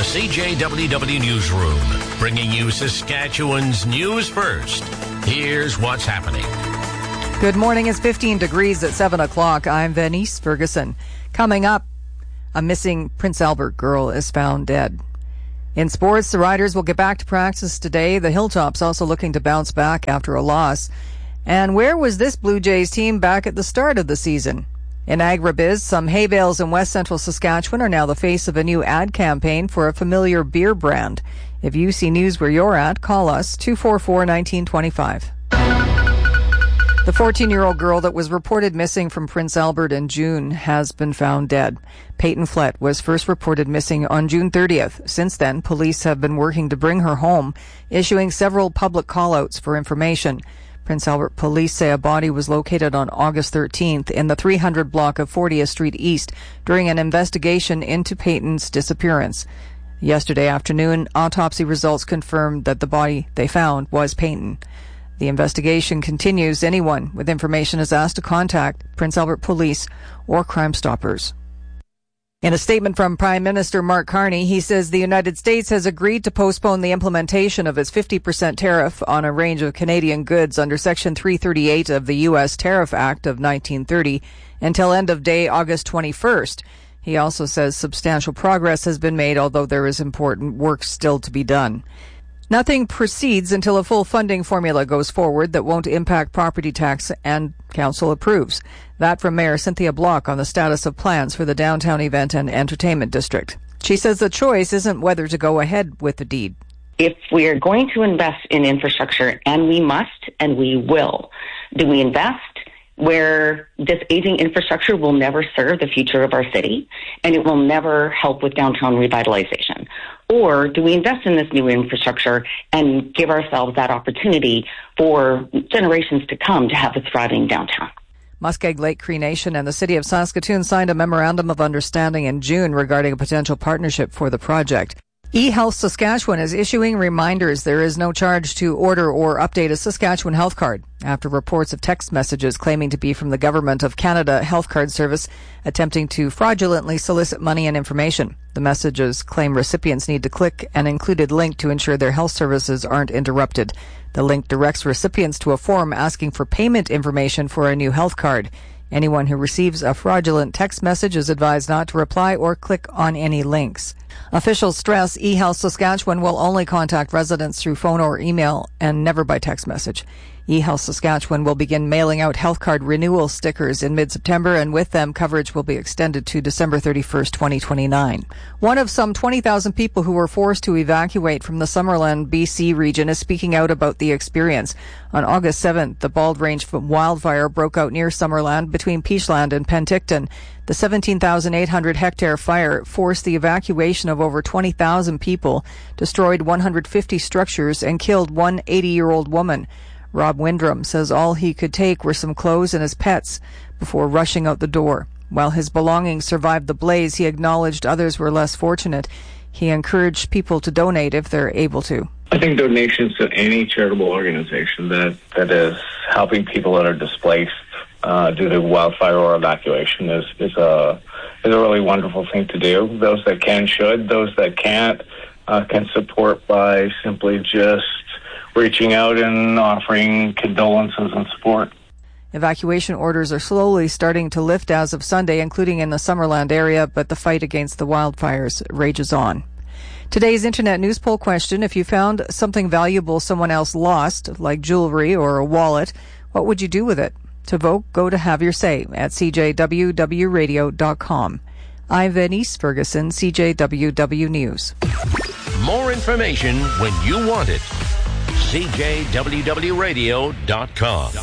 the CJWW Newsroom, bringing you Saskatchewan's news first. Here's what's happening. Good morning. It's 15 degrees at 7 o'clock. I'm Venice Ferguson. Coming up, a missing Prince Albert girl is found dead. In sports, the Riders will get back to practice today. The Hilltops also looking to bounce back after a loss. And where was this Blue Jays team back at the start of the season? In agribiz, some hay bales in West Central Saskatchewan are now the face of a new ad campaign for a familiar beer brand. If you see news where you're at, call us 244-1925. The 14-year-old girl that was reported missing from Prince Albert in June has been found dead. Peyton Flett was first reported missing on June 30th. Since then, police have been working to bring her home, issuing several public call-outs for information. Prince Albert police say a body was located on August 13th in the 300 block of 40th Street East during an investigation into Peyton's disappearance. Yesterday afternoon, autopsy results confirmed that the body they found was Peyton. The investigation continues. Anyone with information is asked to contact Prince Albert Police or Crime Stoppers. In a statement from Prime Minister Mark Carney, he says the United States has agreed to postpone the implementation of its 50% tariff on a range of Canadian goods under Section 338 of the U.S. Tariff Act of 1930 until end of day August 21st. He also says substantial progress has been made, although there is important work still to be done. Nothing proceeds until a full funding formula goes forward that won't impact property tax and Council approves. That from Mayor Cynthia Block on the status of plans for the downtown event and entertainment district. She says the choice isn't whether to go ahead with the deed. If we are going to invest in infrastructure, and we must and we will, do we invest where this aging infrastructure will never serve the future of our city and it will never help with downtown revitalization? Or do we invest in this new infrastructure and give ourselves that opportunity for generations to come to have a thriving downtown? Muskeg Lake Cree Nation and the City of Saskatoon signed a memorandum of understanding in June regarding a potential partnership for the project. eHealth Saskatchewan is issuing reminders there is no charge to order or update a Saskatchewan health card after reports of text messages claiming to be from the Government of Canada Health Card Service attempting to fraudulently solicit money and information. The messages claim recipients need to click an included link to ensure their health services aren't interrupted. The link directs recipients to a form asking for payment information for a new health card. Anyone who receives a fraudulent text message is advised not to reply or click on any links. Officials stress eHealth Saskatchewan will only contact residents through phone or email and never by text message. eHealth Saskatchewan will begin mailing out health card renewal stickers in mid-September, and with them, coverage will be extended to December 31st, 2029. One of some 20,000 people who were forced to evacuate from the Summerland, BC region is speaking out about the experience. On August 7th, the Bald Range wildfire broke out near Summerland between Peachland and Penticton. The 17,800-hectare fire forced the evacuation of over 20,000 people, destroyed 150 structures, and killed one 80-year-old woman. Rob Windrum says all he could take were some clothes and his pets before rushing out the door. While his belongings survived the blaze, he acknowledged others were less fortunate. He encouraged people to donate if they're able to. I think donations to any charitable organization that is helping people that are displaced due to wildfire or evacuation is a really wonderful thing to do. Those that can should. Those that can't can support by simply just reaching out and offering condolences and support. Evacuation orders are slowly starting to lift as of Sunday, including in the Summerland area, but the fight against the wildfires rages on. Today's Internet News Poll question: if you found something valuable someone else lost, like jewelry or a wallet, what would you do with it? To vote, go to Have Your Say at cjwwradio.com. I'm Venice Ferguson, CJWW News. More information when you want it. CJWWRadio.com.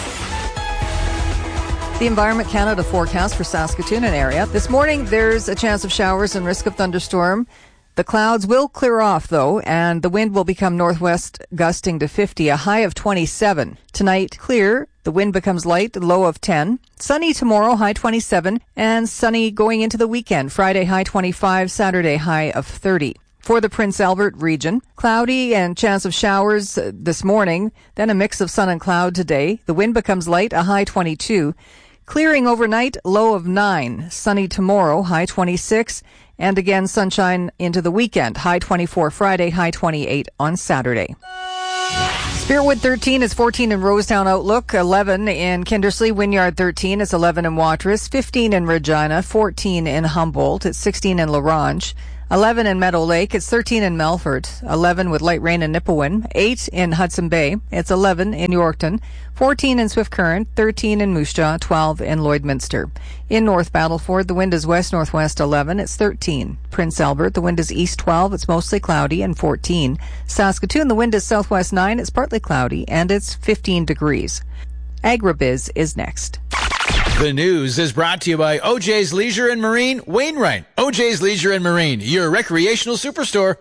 The Environment Canada forecast for Saskatoon and area. This morning, there's a chance of showers and risk of thunderstorm. The clouds will clear off, though, and the wind will become northwest, gusting to 50, a high of 27. Tonight, clear. The wind becomes light, low of 10. Sunny tomorrow, high 27. And sunny going into the weekend. Friday, high 25. Saturday, high of 30. For the Prince Albert region, cloudy and chance of showers this morning, then a mix of sun and cloud today. The wind becomes light, a high 22. Clearing overnight, low of 9. Sunny tomorrow, high 26. And again, sunshine into the weekend, high 24 Friday, high 28 on Saturday. Spearwood 13 is 14 in Rosetown Outlook, 11 in Kindersley, Wynyard 13 is 11 in Watrous, 15 in Regina, 14 in Humboldt, it's 16 in La Ronge, 11 in Meadow Lake, it's 13 in Melfort, 11 with light rain in Nipawin, 8 in Hudson Bay, it's 11 in Yorkton, 14 in Swift Current, 13 in Moose Jaw, 12 in Lloydminster. In North Battleford, the wind is west-northwest 11, it's 13. Prince Albert, the wind is east 12, it's mostly cloudy, and 14. Saskatoon, the wind is southwest 9, it's partly cloudy, and it's 15 degrees. Agribiz is next. The news is brought to you by OJ's Leisure and Marine, Wainwright. OJ's Leisure and Marine, your recreational superstore.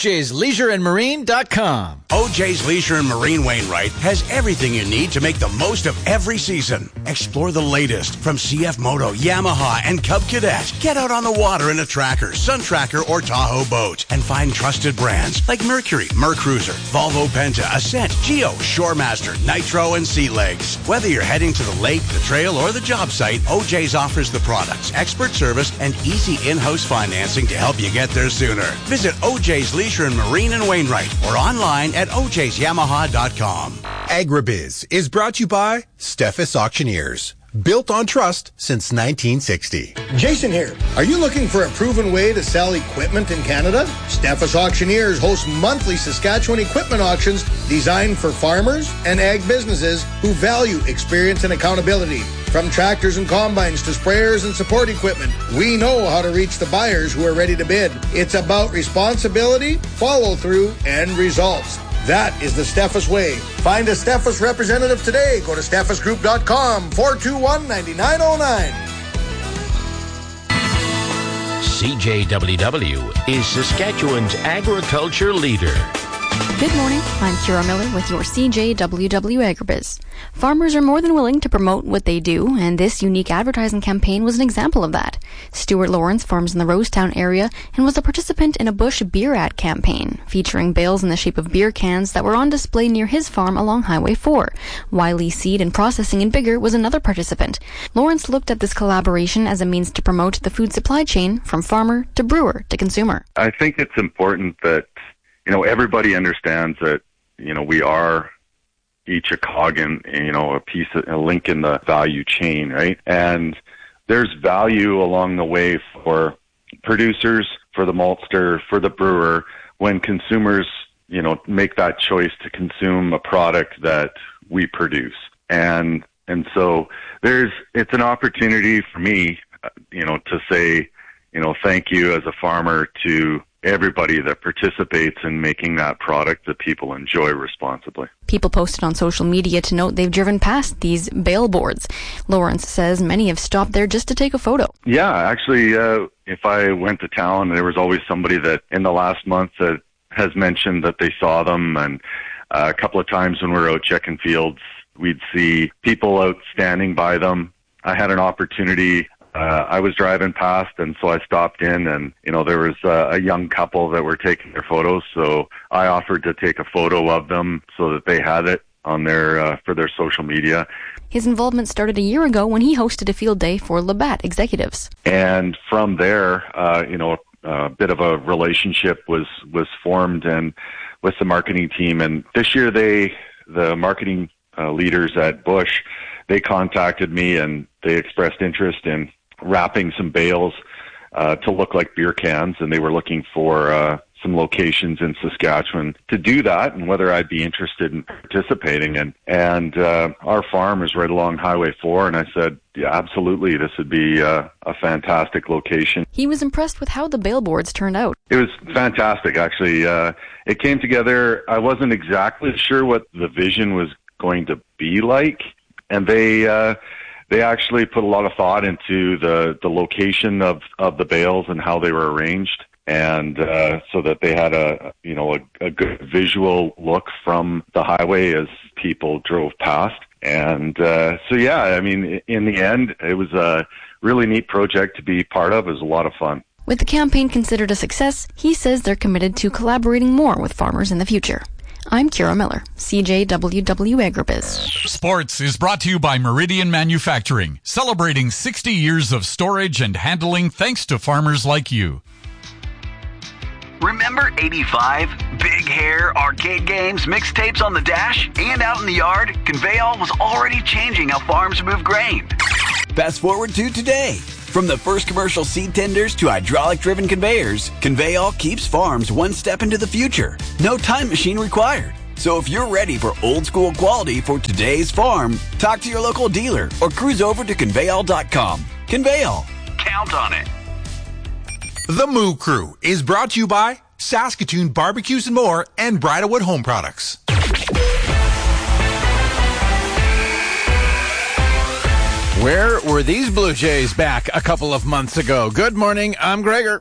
OJ'sLeisureandMarine.com. OJ's Leisure and Marine Wainwright has everything you need to make the most of every season. Explore the latest from CF Moto, Yamaha, and Cub Cadet. Get out on the water in a Tracker, Sun Tracker, or Tahoe boat and find trusted brands like Mercury, Mercruiser, Volvo Penta, Ascent, Geo, Shoremaster, Nitro, and Sea Legs. Whether you're heading to the lake, the trail, or the job site, OJ's offers the products, expert service, and easy in-house financing to help you get there sooner. Visit OJ's Leisure and Marine in Wainwright or online at ojsyamaha.com. Agribiz is brought to you by Steffes Auctioneers. Built on trust since 1960. Jason here. Are you looking for a proven way to sell equipment in Canada? Steffes Auctioneers hosts monthly Saskatchewan equipment auctions designed for farmers and ag businesses who value experience and accountability. From tractors and combines to sprayers and support equipment, we know how to reach the buyers who are ready to bid. It's about responsibility, follow-through, and results. That is the Steffes way. Find a Steffes representative today. Go to steffesgroup.com, 421-9909. CJWW is Saskatchewan's agriculture leader. Good morning, I'm Kira Miller with your CJWW Agribiz. Farmers are more than willing to promote what they do, and this unique advertising campaign was an example of that. Stuart Lawrence farms in the Rosetown area and was a participant in a Bush beer ad campaign, featuring bales in the shape of beer cans that were on display near his farm along Highway 4. Wiley Seed and Processing in Biggar was another participant. Lawrence looked at this collaboration as a means to promote the food supply chain from farmer to brewer to consumer. I think it's important that everybody understands that, we are each a cog in, a link in the value chain, right? And there's value along the way for producers, for the maltster, for the brewer, when consumers, make that choice to consume a product that we produce. And so it's an opportunity for me, to say, thank you as a farmer to everybody that participates in making that product that people enjoy responsibly. People posted on social media to note they've driven past these bale boards. Lawrence says many have stopped there just to take a photo. Yeah, actually, if I went to town, there was always somebody that in the last month that has mentioned that they saw them, and a couple of times when we were out checking fields, we'd see people out standing by them. I had an opportunity. I was driving past, and so I stopped in, and, there was a young couple that were taking their photos, so I offered to take a photo of them so that they had it on their for their social media. His involvement started a year ago when he hosted a field day for Labatt executives. And from there, a bit of a relationship was formed and with the marketing team. And this year, the marketing leaders at Bush, they contacted me and they expressed interest in wrapping some bales to look like beer cans, and they were looking for some locations in Saskatchewan to do that, and whether I'd be interested in participating. And our farm is right along Highway 4, and I said, yeah, absolutely, this would be a fantastic location. He was impressed with how the bale boards turned out. It was fantastic, actually. It came together. I wasn't exactly sure what the vision was going to be like, and they actually put a lot of thought into the location of the bales and how they were arranged, and so that they had a good visual look from the highway as people drove past. And so yeah, I mean, in the end, it was a really neat project to be part of. It was a lot of fun. With the campaign considered a success, he says they're committed to collaborating more with farmers in the future. I'm Kira Miller, CJWW Agribiz. Sports is brought to you by Meridian Manufacturing, celebrating 60 years of storage and handling thanks to farmers like you. Remember 85? Big hair, arcade games, mixtapes on the dash, and out in the yard, Conveyall was already changing how farms move grain. Fast forward to today. From the first commercial seed tenders to hydraulic-driven conveyors, Conveyall keeps farms one step into the future. No time machine required. So if you're ready for old-school quality for today's farm, talk to your local dealer or cruise over to Conveyall.com. Conveyall. Count on it. The Moo Crew is brought to you by Saskatoon Barbecues and More and Bridalwood Home Products. Where were these Blue Jays back a couple of months ago? Good morning, I'm Gregor.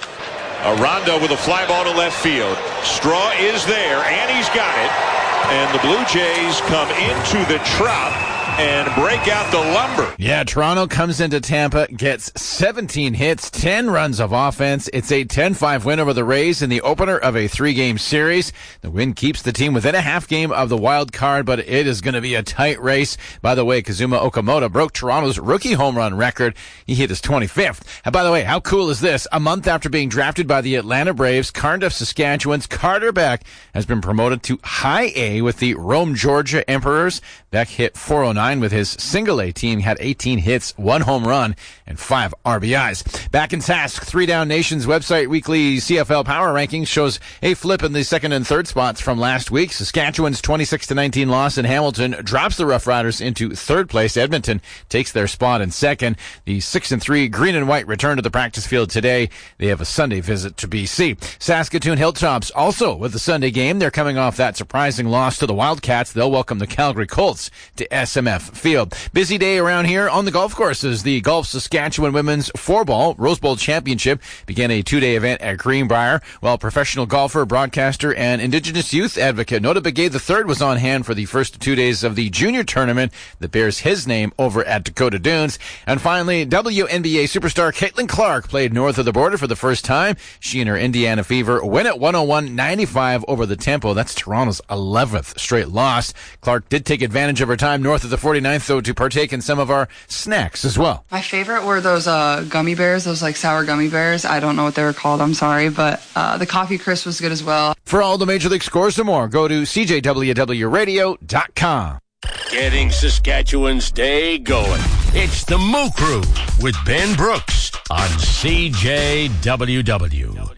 Aranda with a fly ball to left field. Straw is there, and he's got it. And the Blue Jays come into the Trop and break out the lumber. Yeah, Toronto comes into Tampa, gets 17 hits, 10 runs of offense. It's a 10-5 win over the Rays in the opener of a 3-game series. The win keeps the team within a half game of the wild card, but it is going to be a tight race. By the way, Kazuma Okamoto broke Toronto's rookie home run record. He hit his 25th. And by the way, how cool is this? A month after being drafted by the Atlanta Braves, Cardiff, Saskatchewan's Carter Beck has been promoted to High A with the Rome, Georgia Emperors. Beck hit .409 with his single A team, had 18 hits, 1 home run, and 5 RBIs. Back in Sask, 3 Down Nation's website weekly CFL Power Rankings shows a flip in the second and third spots from last week. Saskatchewan's 26-19 loss in Hamilton drops the Rough Riders into third place. Edmonton takes their spot in second. The 6-3 Green and White return to the practice field today. They have a Sunday visit to BC. Saskatoon Hilltops also with the Sunday game. They're coming off that surprising loss to the Wildcats. They'll welcome the Calgary Colts to SMF Field. Busy day around here on the golf courses. The Golf Saskatchewan Women's 4-Ball Rose Bowl Championship began a 2-day event at Greenbrier, while professional golfer, broadcaster, and Indigenous youth advocate Nota Begay III was on hand for the first 2 days of the junior tournament that bears his name over at Dakota Dunes. And finally, WNBA superstar Caitlin Clark played north of the border for the first time. She and her Indiana Fever win at 101-95 over the Tempo. That's Toronto's 11th straight loss. Clark did take advantage of her time north of the 49th, though, to partake in some of our snacks as well. My favorite were those gummy bears, those like sour gummy bears. I don't know what they were called, I'm sorry, but the coffee crisp was good as well. For all the Major League scores and more, go to CJWWRadio.com. Getting Saskatchewan's day going. It's the Moo Crew with Ben Brooks on CJWW.